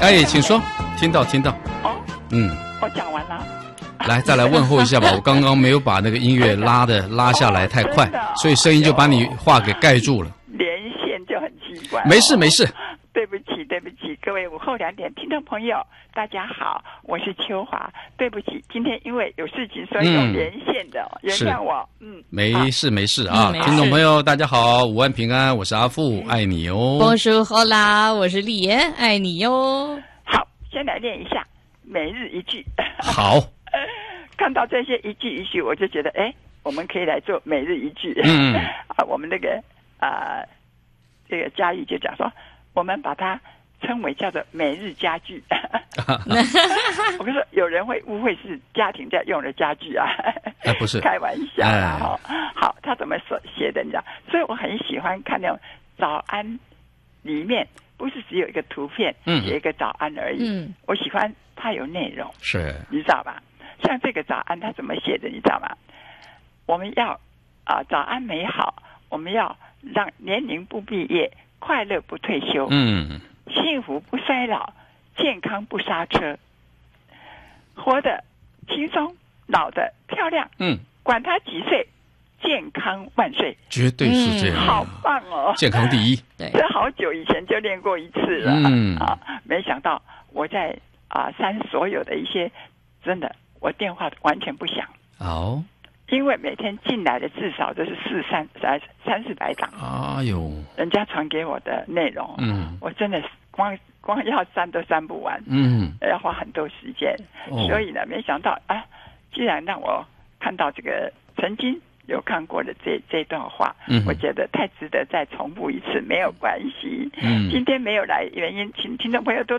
哎，请说，听到。 哦，我讲完了。 来，再来问候一下吧。我刚刚没有把那个音乐拉下来太快，所以声音就把你话给盖住了。 连线就很奇怪。 没事。 对不起，各位午后2点听众朋友，大家好，我是秋华。对不起，今天因为有事情，所以有连线的，原谅我。没事啊。听众朋友，大家好，午安平安，我是阿富，爱你哦。 Bonjour，好啦，我是丽妍，爱你哟。 好，先来练一下每日一句。 好。 看到这些一句一句，我就觉得，我们可以来做每日一句。我们这个佳玉就讲说，我们把它称为叫做每日家具。我跟你说，有人会误会是家庭在用的家具啊。 不是， 开玩笑啦。好，他怎么写的你知道？所以我很喜欢看那种早安里面不是只有一个图片写一个早安而已。我喜欢它有内容， 是， 你知道吧？像这个早安他怎么写的你知道吗？我们要早安美好，我们要让年龄不毕业，快乐不退休，幸福不衰老，健康不刹车，活得轻松，老得漂亮，管他几岁，健康万岁， 绝对是这样。 好棒哦， 健康第一。 这好久以前就练过一次了。没想到我在删所有的一些，真的我电话完全不响。因为每天进来的至少都是300-400档。哎呦，人家传给我的内容，我真的光要删都删不完，要花很多时间。所以呢，没想到既然让我看到这个曾经有看过的这段话，我觉得太值得再重复一次，没有关系。今天没有来，原因请听众朋友多